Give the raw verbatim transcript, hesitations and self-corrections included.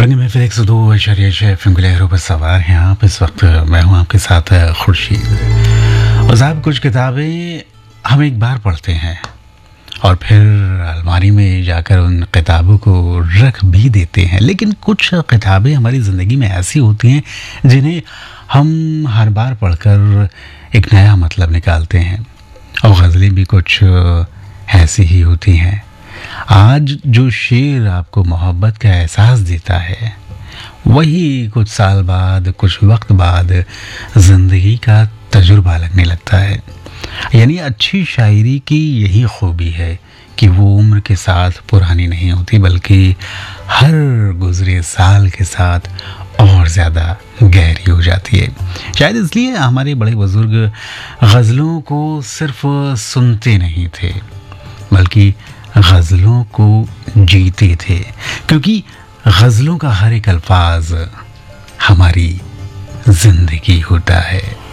रंग में फिर एक सौ दो इशारिया छः एफ एम की लहरों पर सवार हैं आप। इस वक्त मैं हूँ आपके साथ खुर्शीद। और साहब, कुछ किताबें हम एक बार पढ़ते हैं और फिर अलमारी में जाकर उन किताबों को रख भी देते हैं, लेकिन कुछ किताबें हमारी ज़िंदगी में ऐसी होती हैं जिन्हें हम हर बार पढ़कर एक नया मतलब निकालते हैं। और गज़लें भी कुछ ऐसी ही होती हैं। आज जो शेर आपको मोहब्बत का एहसास देता है, वही कुछ साल बाद, कुछ वक्त बाद ज़िंदगी का तजुर्बा लगने लगता है। यानी अच्छी शायरी की यही खूबी है कि वो उम्र के साथ पुरानी नहीं होती, बल्कि हर गुज़रे साल के साथ और ज़्यादा गहरी हो जाती है। शायद इसलिए हमारे बड़े बुज़ुर्ग गज़लों को सिर्फ सुनते नहीं थे, बल्कि गज़लों को जीते थे, क्योंकि गज़लों का हर एक अल्फाज हमारी ज़िंदगी होता है।